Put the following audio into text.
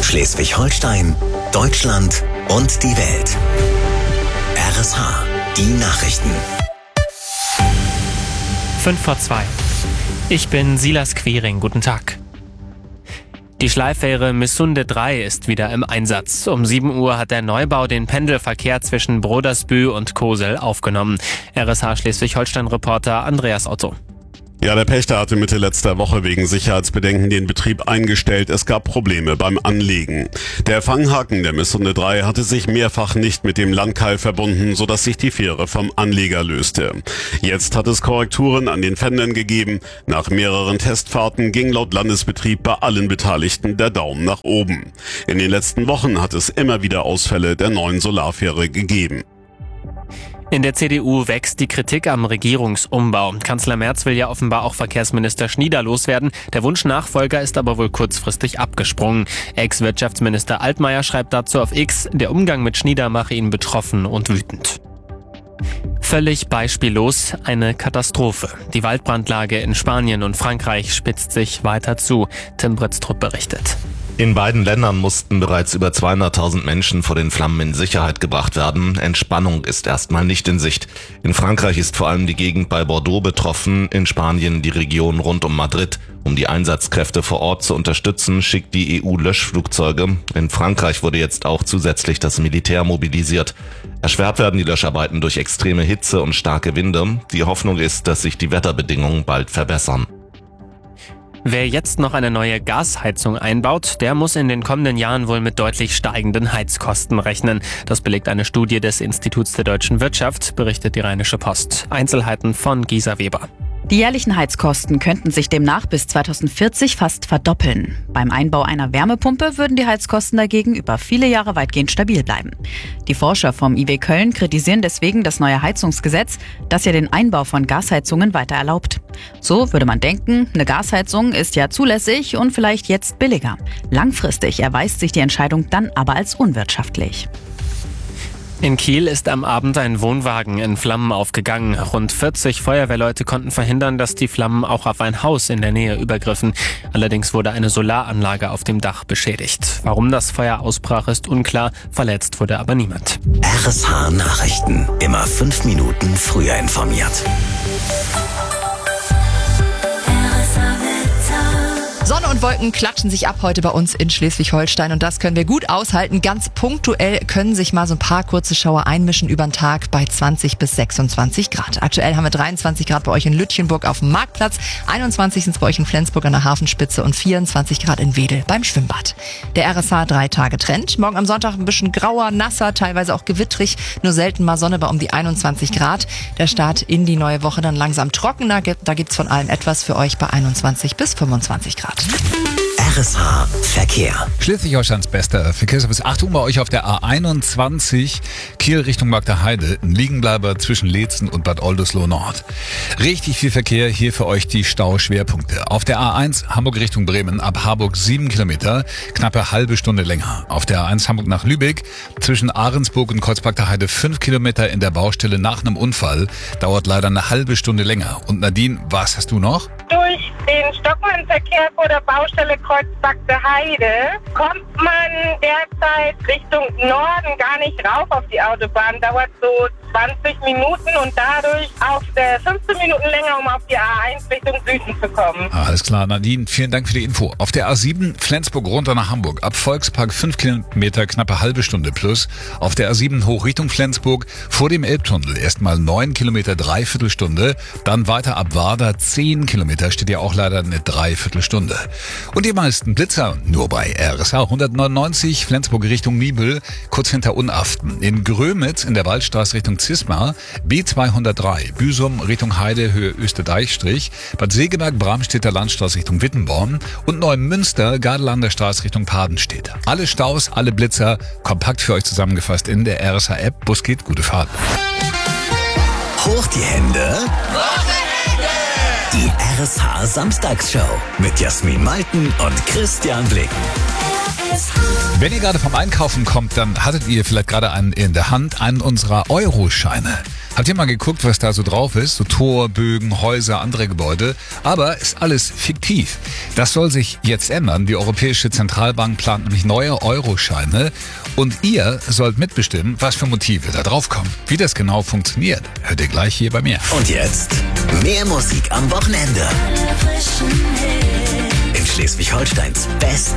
Schleswig-Holstein, Deutschland und die Welt. RSH, die Nachrichten. 5:02. Ich bin Silas Quiring. Guten Tag. Die Schleiffähre Missunde 3 ist wieder im Einsatz. Um 7 Uhr hat der Neubau den Pendelverkehr zwischen Brodersbü und Kosel aufgenommen. RSH Schleswig-Holstein-Reporter Andreas Otto. Ja, der Pächter hatte Mitte letzter Woche wegen Sicherheitsbedenken den Betrieb eingestellt. Es gab Probleme beim Anlegen. Der Fanghaken der Missunde 3 hatte sich mehrfach nicht mit dem Landkeil verbunden, sodass sich die Fähre vom Anleger löste. Jetzt hat es Korrekturen an den Fendern gegeben. Nach mehreren Testfahrten ging laut Landesbetrieb bei allen Beteiligten der Daumen nach oben. In den letzten Wochen hat es immer wieder Ausfälle der neuen Solarfähre gegeben. In der CDU wächst die Kritik am Regierungsumbau. Kanzler Merz will ja offenbar auch Verkehrsminister Schnieder loswerden. Der Wunschnachfolger ist aber wohl kurzfristig abgesprungen. Ex-Wirtschaftsminister Altmaier schreibt dazu auf X, der Umgang mit Schnieder mache ihn betroffen und wütend. Völlig beispiellos, eine Katastrophe. Die Waldbrandlage in Spanien und Frankreich spitzt sich weiter zu. Tim Britztrup berichtet. In beiden Ländern mussten bereits über 200.000 Menschen vor den Flammen in Sicherheit gebracht werden. Entspannung ist erstmal nicht in Sicht. In Frankreich ist vor allem die Gegend bei Bordeaux betroffen, in Spanien die Region rund um Madrid. Um die Einsatzkräfte vor Ort zu unterstützen, schickt die EU Löschflugzeuge. In Frankreich wurde jetzt auch zusätzlich das Militär mobilisiert. Erschwert werden die Löscharbeiten durch extreme Hitze und starke Winde. Die Hoffnung ist, dass sich die Wetterbedingungen bald verbessern. Wer jetzt noch eine neue Gasheizung einbaut, der muss in den kommenden Jahren wohl mit deutlich steigenden Heizkosten rechnen. Das belegt eine Studie des Instituts der deutschen Wirtschaft, berichtet die Rheinische Post. Einzelheiten von Gisa Weber. Die jährlichen Heizkosten könnten sich demnach bis 2040 fast verdoppeln. Beim Einbau einer Wärmepumpe würden die Heizkosten dagegen über viele Jahre weitgehend stabil bleiben. Die Forscher vom IW Köln kritisieren deswegen das neue Heizungsgesetz, das ja den Einbau von Gasheizungen weiter erlaubt. So würde man denken, eine Gasheizung ist ja zulässig und vielleicht jetzt billiger. Langfristig erweist sich die Entscheidung dann aber als unwirtschaftlich. In Kiel ist am Abend ein Wohnwagen in Flammen aufgegangen. Rund 40 Feuerwehrleute konnten verhindern, dass die Flammen auch auf ein Haus in der Nähe übergriffen. Allerdings wurde eine Solaranlage auf dem Dach beschädigt. Warum das Feuer ausbrach, ist unklar. Verletzt wurde aber niemand. RSH Nachrichten. Immer 5 Minuten früher informiert. Sonne und Wolken klatschen sich ab heute bei uns in Schleswig-Holstein und das können wir gut aushalten. Ganz punktuell können sich mal so ein paar kurze Schauer einmischen über den Tag bei 20 bis 26 Grad. Aktuell haben wir 23 Grad bei euch in Lütchenburg auf dem Marktplatz, 21 sind es bei euch in Flensburg an der Hafenspitze und 24 Grad in Wedel beim Schwimmbad. Der RSH 3-Tage-Trend. Morgen am Sonntag ein bisschen grauer, nasser, teilweise auch gewittrig, nur selten mal Sonne bei um die 21 Grad. Der Start in die neue Woche dann langsam trockener, da gibt's von allem etwas für euch bei 21 bis 25 Grad. RSH Verkehr. Schleswig-Holsteins bester Verkehrsservice. Achtung bei euch auf der A21 Kiel Richtung Magdeheide. Ein Liegenbleiber zwischen Leetzen und Bad Oldesloe Nord. Richtig viel Verkehr, hier für euch die Stauschwerpunkte. Auf der A1 Hamburg Richtung Bremen ab Harburg 7 Kilometer, knappe halbe Stunde länger. Auf der A1 Hamburg nach Lübeck zwischen Ahrensburg und Kreuzberg-der-Heide 5 Kilometer in der Baustelle nach einem Unfall. Dauert leider eine halbe Stunde länger. Und Nadine, was hast du noch? Durch den stockenden Verkehr vor der Baustelle Kreuzberg-der-Heide kommt man derzeit Richtung Norden gar nicht rauf auf die Autobahn. Dauert so 20 Minuten und dadurch auf 15 Minuten länger, um auf die A1 Richtung Süden zu kommen. Alles klar, Nadine, vielen Dank für die Info. Auf der A7 Flensburg runter nach Hamburg. Ab Volkspark 5 Kilometer, knappe halbe Stunde plus. Auf der A7 hoch Richtung Flensburg vor dem Elbtunnel erstmal 9 Kilometer, Dreiviertelstunde. Dann weiter ab Warder 10 Kilometer, steht ja auch leider eine Dreiviertelstunde. Und die meisten Blitzer nur bei RSH 199 Flensburg Richtung Nibel, kurz hinter Unaften. In Grömitz in der Waldstraße Richtung Zismar, B203 Büsum Richtung Heide Höhe Österdeichstrich, Bad Segeberg Bramstedter Landstraße Richtung Wittenborn und Neumünster Gardelander Straße Richtung Padenstedt. Alle Staus, alle Blitzer kompakt für euch zusammengefasst in der RSH App. Bus geht, gute Fahrt. Hoch die Hände. Die RSH Samstagsshow mit Jasmin Malten und Christian Blicken. Wenn ihr gerade vom Einkaufen kommt, dann hattet ihr vielleicht gerade einen in der Hand, einen unserer Euroscheine. Habt ihr mal geguckt, was da so drauf ist? So Tor, Bögen, Häuser, andere Gebäude. Aber ist alles fiktiv. Das soll sich jetzt ändern. Die Europäische Zentralbank plant nämlich neue Euroscheine. Und ihr sollt mitbestimmen, was für Motive da drauf kommen. Wie das genau funktioniert, hört ihr gleich hier bei mir. Und jetzt mehr Musik am Wochenende. In Schleswig-Holsteins Best